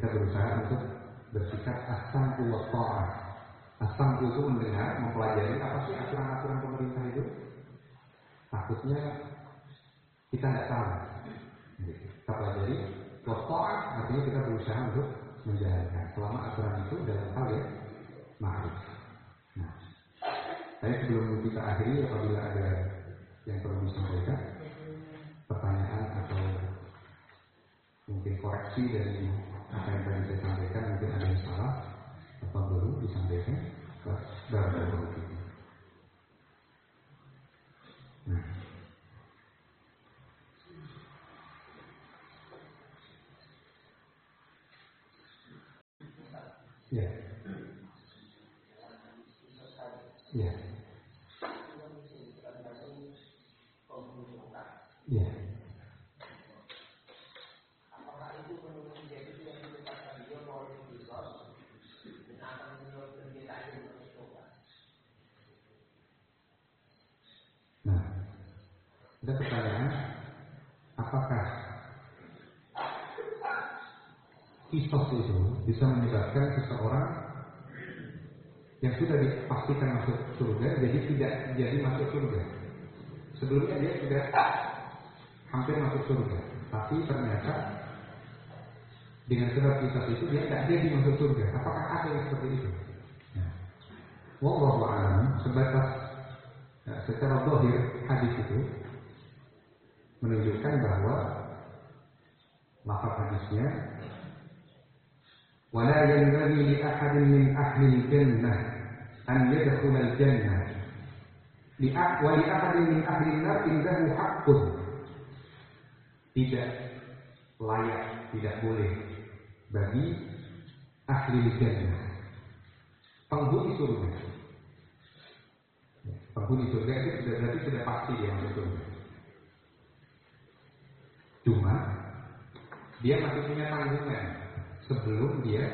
kita berusaha untuk bersikap as-sam'u wa ta'ah. As-sam'u itu mendengar, mempelajari apa sih aturan-aturan pemerintah itu. Takutnya kita nggak tahu. Kita pelajari. Wa ta'ah artinya kita berusaha untuk menjalankan selama aturan itu dalam hal yang ma'ruf. Nah, saya sebelum kita akhiri, apabila ada yang perlu disampaikan, pertanyaan atau mungkin koreksi dari apa yang tadi saya sampaikan, mungkin ada yang salah, apa perlu disampaikan, barakallahu fikum. Nah, ya, ya, ya. Nah, ada pertanyaan, apakah kisos itu bisa menyebabkan seseorang yang sudah dipastikan masuk surga jadi tidak jadi masuk surga? Sebelumnya dia sudah hampir masuk surga, tapi ternyata dengan sebab kisos itu dia tidak jadi masuk surga. Apakah ada yang seperti itu? Wallahu a'lam. Sebatas secara zahir hadis itu menunjukkan bahwa lafaz hadisnya wala yanbaghi li ahadin min ahli al-jannah an yadkhula al-jannah wa li ahadin min ahli an-nar indahu haqqun. Tidak layak, tidak boleh bagi ahli al-jannah, penghuni surga. Penghuni surga itu sudah berarti sudah pasti dia masuk surga. Cuma dia masih punya tanggungan sebelum dia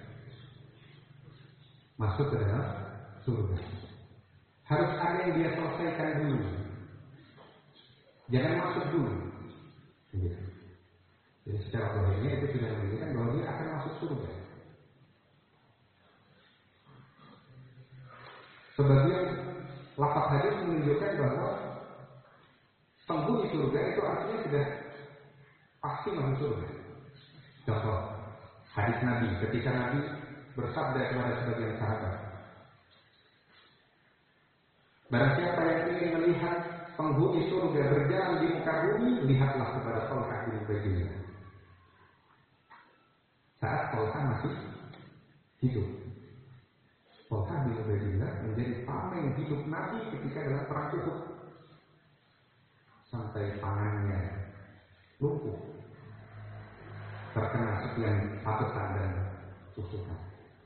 masuk ke dalam surga. Harus ada yang dia selesaikan dulu. Jangan masuk dulu. Jadi secara zahirnya itu sudah menunjukkan bahwa dia akan masuk surga. Sebagian lafaz hadis menunjukkan bahwa penghuni surga itu artinya sudah pasti masuk surga. Contoh hadis Nabi ketika Nabi bersabda kepada sebagian sahabat, barang siapa yang ingin melihat penghuni surga berjalan di muka bumi, lihatlah kepada Thalqah bin Ubaidillah. Saat Thalqah masih hidup, Thalqah bin Ubaidillah menjadi tameng hidup Nabi ketika dalam perang Uhud, sampai tangannya lumpuh terkena sekian pabetan dan tusukan.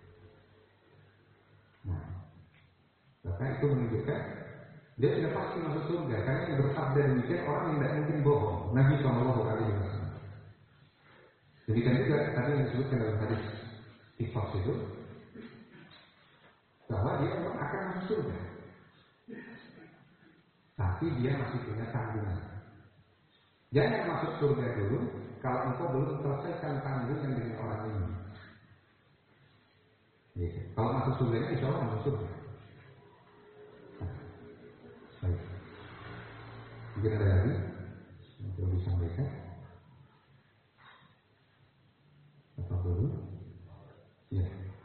Nah, bahkan itu menunjukkan dia sudah pasti masuk surga, karena yang bersabda demikian orang yang tidak mungkin bohong. Nabi SAW. Demikian juga tadi yang disebutkan dalam hadis Tifas itu, bahwa dia memang akan masuk surga, tapi dia masih punya tanggungan. Jangan masuk surga dulu kalau engkau belum selesaikan tanggungan dengan orang ini. Gitu. Kalau masuk surga, insya Allah masuk surga. Baik. Mungkin ada lagi yang perlu disampaikan? Apa dulu? Ya.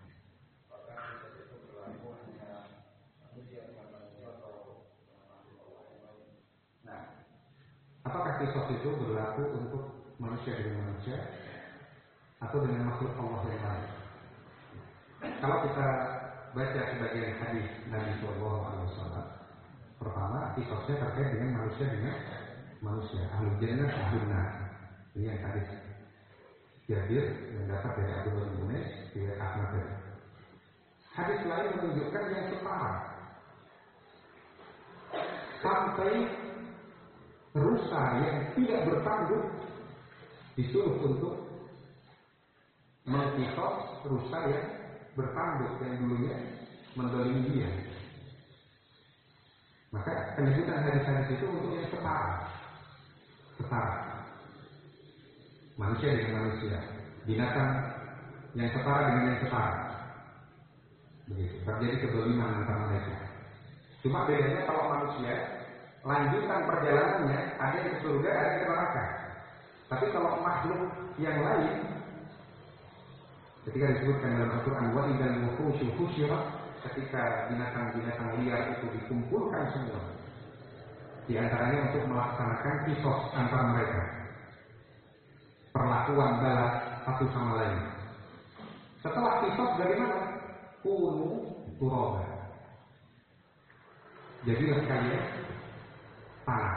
Nah, apakah kisos itu berlaku untuk manusia dengan manusia atau dengan makhluk Allah yang lain? Kalau kita baca sebagian hadis Nabi SAW, pertama, kisosnya terkait dengan manusia ahlul jannah, ahlul nar. Ini yang hadis Jabir yang dapat dari Abdullah bin Unais riwayat Ahmad tadi. Hadis lain menunjukkan yang setara, sampai rusa yang tidak bertanggung disuruh untuk mengkisos rusa yang bertanggung yang dulunya mendolimi dia. Maka penyebutan hadis-hadis itu untuk yang setara, manusia dengan manusia, binatang yang setara dengan yang setara. Begitu. Terjadi kezaliman antara mereka. Cuma bedanya kalau manusia lanjutan perjalanannya ada yang ke surga, ada yang ke neraka. Tapi kalau makhluk yang lain, ketika disebutkan dalam Al-Quran wa idzal wuhusyu husyirat, ketika binatang-binatang liar itu dikumpulkan semua, di antaranya untuk melaksanakan kisos antara mereka, perlakuan balas satu sama lain. Setelah kisos dari mana? Kunu turaba. Jadilah kalian tanah.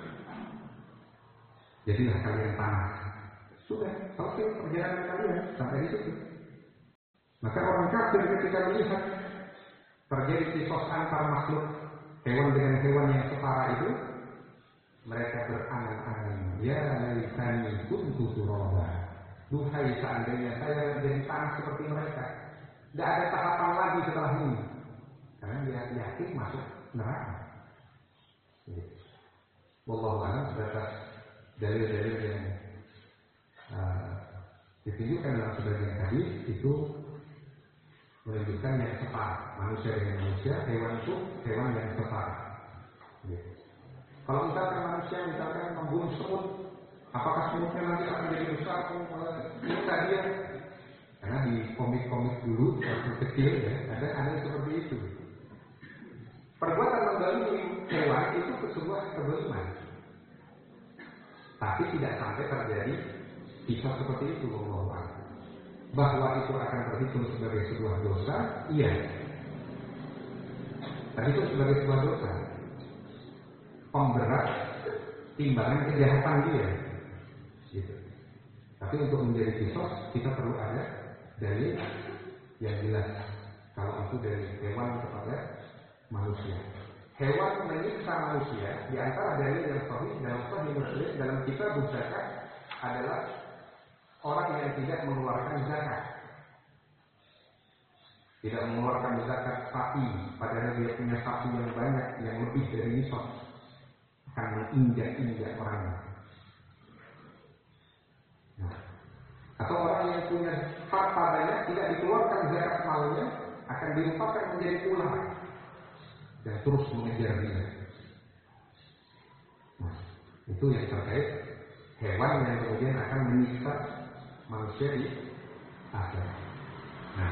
Jadilah kalian tanah. Sudah selesai perjalanan kalian sampai di situ. Maka orang kafir ketika melihat terjadi kisos antar makhluk hewan dengan hewan yang setara itu, mereka berangan-angan, ya laitani kuntu turaba. Duhai seandainya saya menjadi tanah seperti mereka. Tidak ada tahapan lagi setelah ini, karena dia yakin masuk neraka. Wallahu a'lam. Sebatas dalil-dalil yang ditunjukkan dalam sebagian hadis itu menunjukkan yang setara, manusia dengan manusia, hewan itu hewan yang setara. Kalau misalkan manusia membunuh semut, apakah semutnya nanti akan jadi besar? Kita dia, karena di komik-komik dulu waktu kecil ya, ada seperti itu. Perbuatan menzalimi hewan itu sebuah kezaliman, tapi tidak sampai terjadi kisah seperti itu. Bahwa itu akan terhitung sebagai sebuah dosa, iya. Terhitung sebagai sebuah dosa, pemberat timbangan kejahatan dia, gitu. Tapi untuk menjadi kisos kita perlu ada dalil yang jelas. Kalau itu dari hewan kepada manusia, hewan menyiksa manusia. Di antara dalil yang sahih dalam Sahih Muslim dalam kitab zakat adalah orang yang tidak mengeluarkan zakat, tidak mengeluarkan zakat sapi, padahal dia punya sapi yang banyak, yang lebih dari nisab, akan menginjak-injak orangnya. Nah, atau orang yang punya harta banyak tidak dikeluarkan zakat malnya, akan dirupakan menjadi ular dan terus mengejar dia. Nah, itu yang terkait hewan yang kemudian akan menyiksa manusia di akhirat. Nah,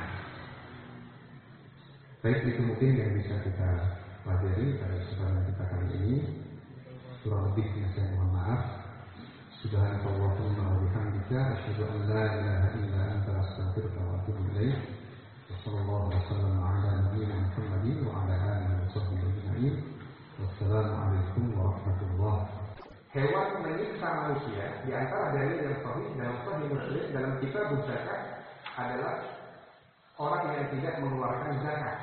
baik, itu mungkin yang bisa kita pelajari pada kesempatan kita kali ini. Kurang lebihnya saya mohon maaf. Subhanallahumma wa bihamdika asyhadu an la ilaha illa anta astaghfiruka wa atubu ilaik. Wassallallahu wasallam ala nabiyyina Muhammadin wa ala alihi wa sahbihi ajma'in. Wassalamualaikum warahmatullahi wabarakatuh. Hewan menyiksa manusia, di antara dalil yang sahih dalam Sahih Muslim dalam kitab zakat adalah orang yang tidak mengeluarkan zakat,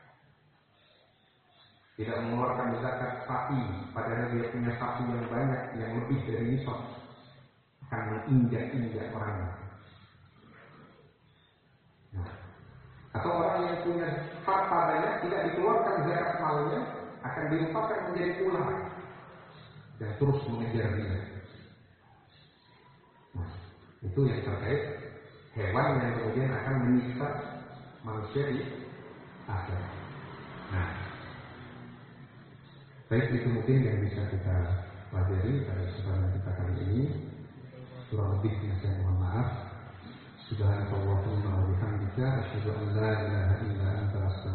tidak mengeluarkan zakat sapi, padahal dia punya sapi yang banyak, yang lebih dari nisab, akan menginjak-injak orangnya. Nah, atau orang yang punya harta banyak tidak dikeluarkan zakat malnya, akan dirupakan menjadi ular dan terus mengejar dia. Nah, itu yang terkait hewan yang kemudian akan menyiksa manusia di akhirat. Nah, baik, itu mungkin yang bisa kita pelajari pada kesempatan kita kali ini. Kurang lebihnya saya mohon maaf. Subhanallahumma wa bihamdika asyhadu an la ilaha illa anta